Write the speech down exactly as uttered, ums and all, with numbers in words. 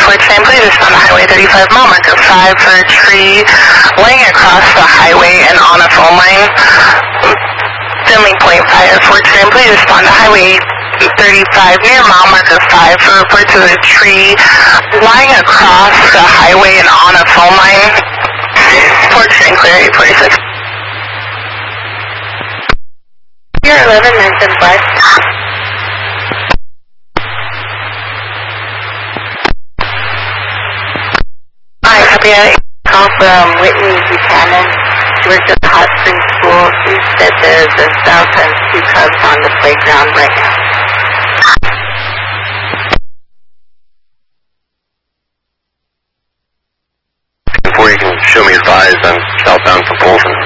four train, please respond to Highway thirty-five, mile marker five for a tree laying across the highway and on a phone line. Finley Point Fire four train, please respond to Highway thirty-five near mile marker five for reports of a tree lying across the highway and on a phone line. four train clear, eight forty-six. Here eleven, nine seven five. Hi, copy a call from Whitney Buchanan. She works at the Hot Springs School. She said there's a south and two cubs on the playground right now. Before you can show me your eyes, I'm southbound from Bolton.